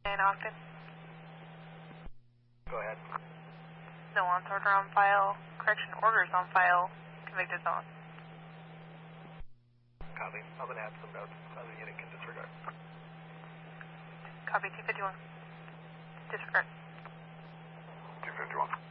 in Ogden. Go ahead. No wants order on file. Correction orders on file. Convicted felon. Copy. I'm going to add some notes so the unit can disregard. Copy 251. Disregard. 251.